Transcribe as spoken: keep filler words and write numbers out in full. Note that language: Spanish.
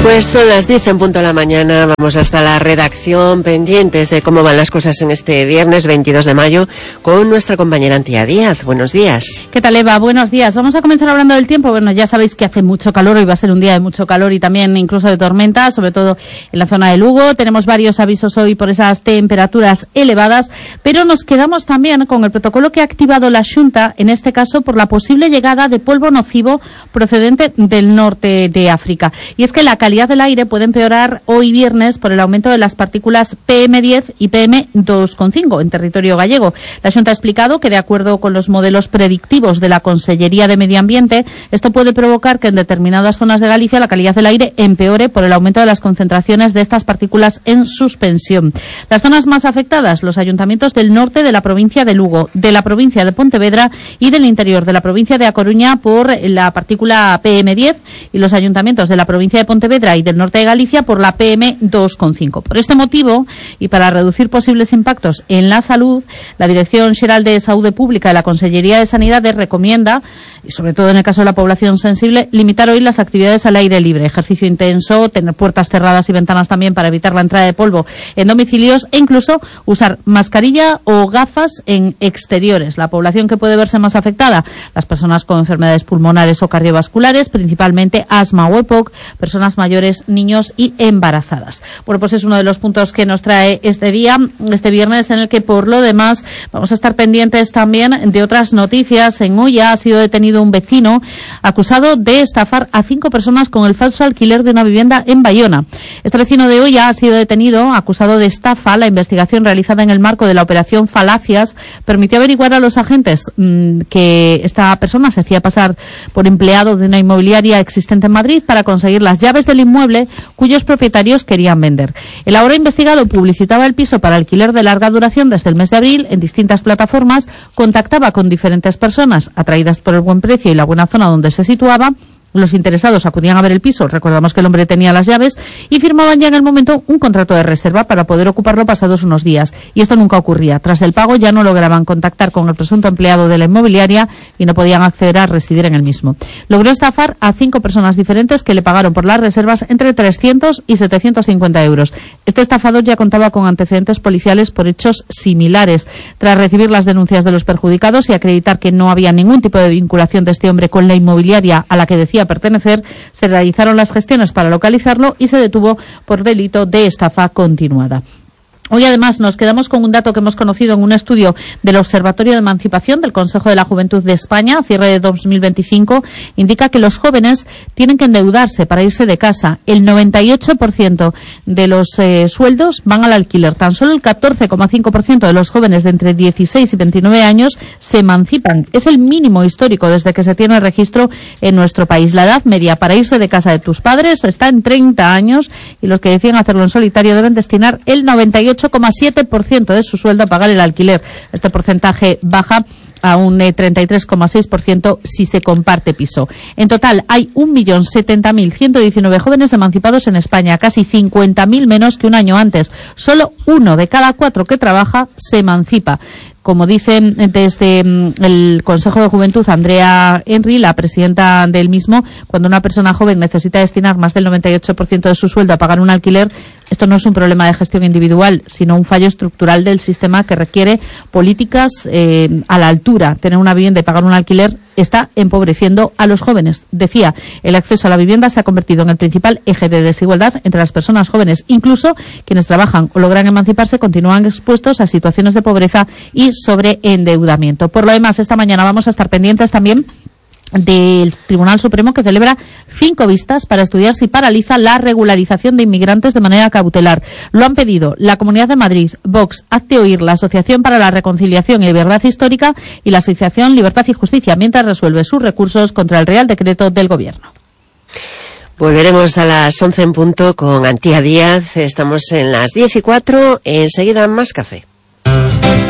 Pues son las diez en punto de la mañana, vamos hasta la redacción, pendientes de cómo van las cosas en este viernes veintidós de mayo con nuestra compañera Antía Díaz. Buenos días. ¿Qué tal, Eva? Buenos días. Vamos a comenzar hablando del tiempo. Bueno, ya sabéis que hace mucho calor, hoy va a ser un día de mucho calor y también incluso de tormenta, sobre todo en la zona de Lugo. Tenemos varios avisos hoy por esas temperaturas elevadas, pero nos quedamos también con el protocolo que ha activado la Xunta, en este caso por la posible llegada de polvo nocivo procedente del norte de África. Y es que la calidad del aire puede empeorar hoy viernes por el aumento de las partículas P M diez y P M dos coma cinco en territorio gallego. La Xunta ha explicado que, de acuerdo con los modelos predictivos de la Consellería de Medio Ambiente, esto puede provocar que en determinadas zonas de Galicia la calidad del aire empeore por el aumento de las concentraciones de estas partículas en suspensión. Las zonas más afectadas, los ayuntamientos del norte de la provincia de Lugo, de la provincia de Pontevedra y del interior de la provincia de A Coruña por la partícula P M diez, y los ayuntamientos de la provincia de Pontevedra y del norte de Galicia por la P M dos coma cinco. Por este motivo, y para reducir posibles impactos en la salud, la Dirección Xeral de Saúde Pública de la Consellería de Sanidade recomienda, y sobre todo en el caso de la población sensible, limitar hoy las actividades al aire libre, ejercicio intenso, tener puertas cerradas y ventanas también para evitar la entrada de polvo en domicilios e incluso usar mascarilla o gafas en exteriores. La población que puede verse más afectada, las personas con enfermedades pulmonares o cardiovasculares, principalmente asma o E P O C, personas mayores, niños y embarazadas. Bueno, pues es uno de los puntos que nos trae este día, este viernes, en el que por lo demás vamos a estar pendientes también de otras noticias. En Ulla ha sido detenido un vecino acusado de estafar a cinco personas con el falso alquiler de una vivienda en Bayona. Este vecino de Ulla ha sido detenido acusado de estafa. La investigación realizada en el marco de la operación Falacias permitió averiguar a los agentes mmm, que esta persona se hacía pasar por empleado de una inmobiliaria existente en Madrid para conseguir las llaves del inmueble cuyos propietarios querían vender. El ahora investigado publicitaba el piso para alquiler de larga duración desde el mes de abril en distintas plataformas, contactaba con diferentes personas atraídas por el buen precio y la buena zona donde se situaba. Los interesados acudían a ver el piso, recordamos que el hombre tenía las llaves, y firmaban ya en el momento un contrato de reserva para poder ocuparlo pasados unos días. Y esto nunca ocurría. Tras el pago ya no lograban contactar con el presunto empleado de la inmobiliaria y no podían acceder a residir en el mismo. Logró estafar a cinco personas diferentes que le pagaron por las reservas entre trescientos y setecientos cincuenta euros. Este estafador ya contaba con antecedentes policiales por hechos similares. Tras recibir las denuncias de los perjudicados y acreditar que no había ningún tipo de vinculación de este hombre con la inmobiliaria a la que decía pertenecer, se realizaron las gestiones para localizarlo y se detuvo por delito de estafa continuada. Hoy, además, nos quedamos con un dato que hemos conocido en un estudio del Observatorio de Emancipación del Consejo de la Juventud de España, a cierre de dos mil veinticinco, indica que los jóvenes tienen que endeudarse para irse de casa. El noventa y ocho por ciento de los eh, sueldos van al alquiler. Tan solo el catorce coma cinco por ciento de los jóvenes de entre dieciséis y veintinueve años se emancipan. Es el mínimo histórico desde que se tiene registro en nuestro país. La edad media para irse de casa de tus padres está en treinta años y los que deciden hacerlo en solitario deben destinar el noventa y ocho coma siete por ciento de su sueldo a pagar el alquiler. Este porcentaje baja a un treinta y tres coma seis por ciento si se comparte piso. En total hay un millón setenta mil ciento diecinueve jóvenes emancipados en España, casi cincuenta mil menos que un año antes. Solo uno de cada cuatro que trabaja se emancipa. Como dicen desde el Consejo de Juventud, Andrea Henry, la presidenta del mismo, cuando una persona joven necesita destinar más del noventa y ocho por ciento de su sueldo a pagar un alquiler, esto no es un problema de gestión individual, sino un fallo estructural del sistema que requiere políticas eh, a la altura. Tener una vivienda y pagar un alquiler está empobreciendo a los jóvenes. Decía, el acceso a la vivienda se ha convertido en el principal eje de desigualdad entre las personas jóvenes. Incluso quienes trabajan o logran emanciparse continúan expuestos a situaciones de pobreza y sobreendeudamiento. Por lo demás, esta mañana vamos a estar pendientes también del Tribunal Supremo, que celebra cinco vistas para estudiar si paraliza la regularización de inmigrantes de manera cautelar. Lo han pedido la Comunidad de Madrid, Vox, Hazte Oír, la Asociación para la Reconciliación y Verdad Histórica y la Asociación Libertad y Justicia, mientras resuelve sus recursos contra el Real Decreto del Gobierno. Volveremos a las once en punto con Antía Díaz. Estamos en las diez y cuatro. Enseguida más café.